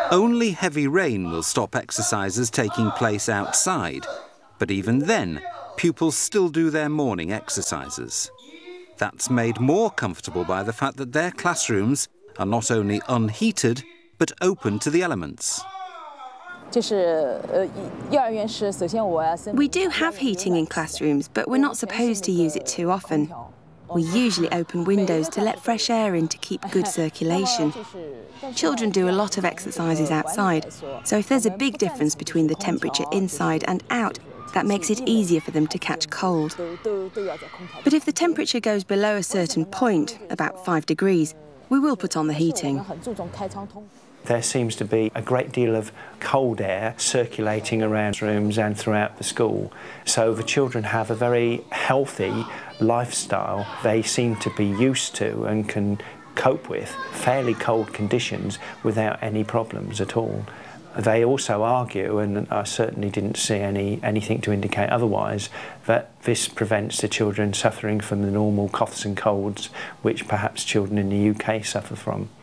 Only heavy rain will stop exercises taking place outside, but even then, pupils still do their morning exercises. That's made more comfortable by the fact that their classrooms are not only unheated, but open to the elements. We do have heating in classrooms, but we're not supposed to use it too often. We usually open windows to let fresh air in to keep good circulation. Children do a lot of exercises outside, so if there's a big difference between the temperature inside and out, that makes it easier for them to catch cold. But if the temperature goes below a certain point, about 5 degrees, we will put on the heating. There seems to be a great deal of cold air circulating around rooms and throughout the school. So the children have a very healthy lifestyle. They seem to be used to and can cope with fairly cold conditions without any problems at all. They also argue, and I certainly didn't see anything to indicate otherwise, that this prevents the children suffering from the normal coughs and colds which perhaps children in the UK suffer from.